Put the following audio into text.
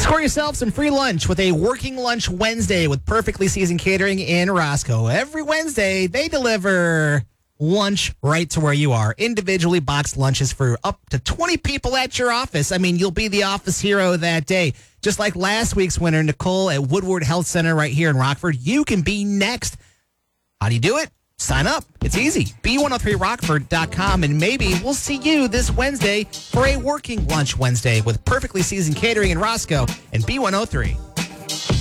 Score yourself some free lunch with a Working Lunch Wednesday with Perfectly Seasoned Catering in Roscoe. Every Wednesday, they deliver lunch right to where you are. Individually boxed lunches for up to 20 people at your office. I mean, you'll be the office hero that day. Just like last week's winner, Nicole at Woodward Health Center right here in Rockford. You can be next. How do you do it? Sign up. It's easy. B103rockford.com, and maybe we'll see you this Wednesday for a Working Lunch Wednesday with Perfectly Seasoned Catering in Roscoe and B103.